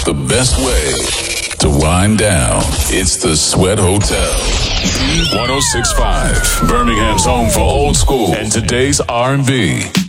The best way to wind down. It's the Sweat Hotel. B 106.5, Birmingham's home for old school and today's R&B.